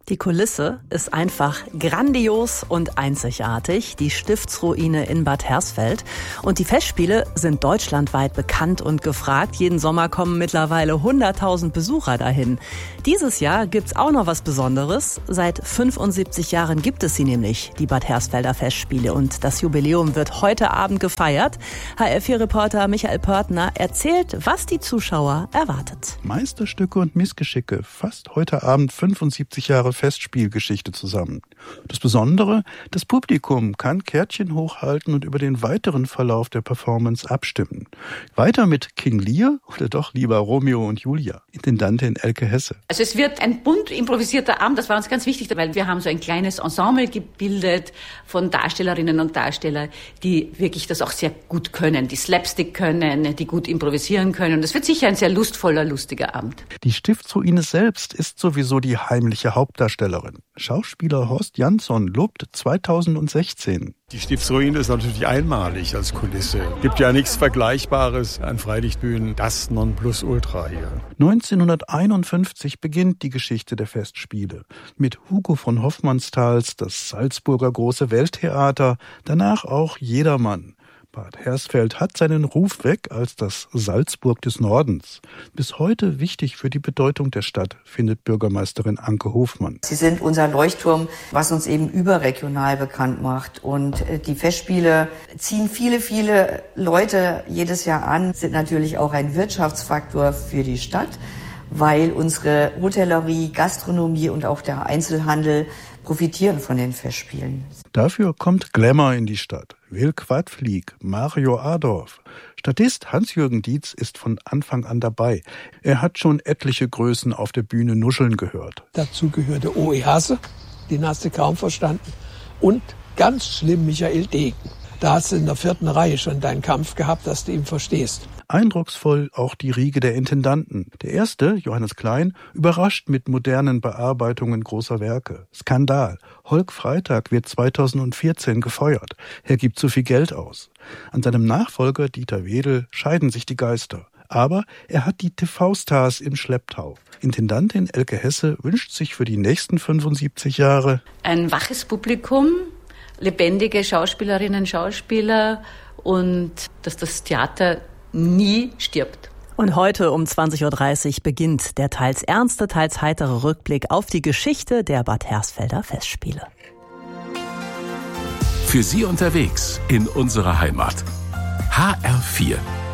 Die Kulisse ist einfach grandios und einzigartig, die Stiftsruine in Bad Hersfeld. Und die Festspiele sind deutschlandweit bekannt und gefragt. Jeden Sommer kommen mittlerweile 100.000 Besucher dahin. Dieses Jahr gibt's auch noch was Besonderes. Seit 75 Jahren gibt es sie nämlich, die Bad Hersfelder Festspiele. Und das Jubiläum wird heute Abend gefeiert. HR4-Reporter Michael Pörtner erzählt, was die Zuschauer erwartet. Meisterstücke und Missgeschicke, fast heute Abend 75 Jahre Festspielgeschichte zusammen. Das Besondere, das Publikum kann Kärtchen hochhalten und über den weiteren Verlauf der Performance abstimmen. Weiter mit King Lear oder doch lieber Romeo und Julia, Intendantin Elke Hesse. Also es wird ein bunt improvisierter Abend, das war uns ganz wichtig, weil wir haben so ein kleines Ensemble gebildet von Darstellerinnen und Darstellern, die wirklich das auch sehr gut können, die Slapstick können, die gut improvisieren können. Und es wird sicher ein sehr lustvoller, lustiger Abend. Die Stiftsruine selbst ist sowieso die heimliche Hauptdarstellerin. Schauspieler Horst Jansson lobt 2016. Die Stiftsruine ist natürlich einmalig als Kulisse. Gibt ja nichts Vergleichbares an Freilichtbühnen. Das Nonplusultra hier. 1951 beginnt die Geschichte der Festspiele. Mit Hugo von Hofmannsthals das Salzburger Große Welttheater, danach auch Jedermann. Bad Hersfeld hat seinen Ruf weg als das Salzburg des Nordens. Bis heute wichtig für die Bedeutung der Stadt, findet Bürgermeisterin Anke Hofmann. Sie sind unser Leuchtturm, was uns eben überregional bekannt macht. Und die Festspiele ziehen viele, viele Leute jedes Jahr an, sind natürlich auch ein Wirtschaftsfaktor für die Stadt, weil unsere Hotellerie, Gastronomie und auch der Einzelhandel profitieren von den Festspielen. Dafür kommt Glamour in die Stadt. Will Quadflieg, Mario Adorf. Statist Hans-Jürgen Dietz ist von Anfang an dabei. Er hat schon etliche Größen auf der Bühne nuscheln gehört. Dazu gehörte O.E. Hasse, den hast du kaum verstanden. Und ganz schlimm Michael Degen. Da hast du in der 4. Reihe schon deinen Kampf gehabt, dass du ihn verstehst. Eindrucksvoll auch die Riege der Intendanten. Der erste, Johannes Klein, überrascht mit modernen Bearbeitungen großer Werke. Skandal. Holk Freitag wird 2014 gefeuert. Er gibt zu viel Geld aus. An seinem Nachfolger Dieter Wedel scheiden sich die Geister. Aber er hat die TV-Stars im Schlepptau. Intendantin Elke Hesse wünscht sich für die nächsten 75 Jahre ein waches Publikum, lebendige Schauspielerinnen, Schauspieler und dass das Theater nie stirbt. Und heute um 20.30 Uhr beginnt der teils ernste, teils heitere Rückblick auf die Geschichte der Bad Hersfelder Festspiele. Für Sie unterwegs in unserer Heimat. HR4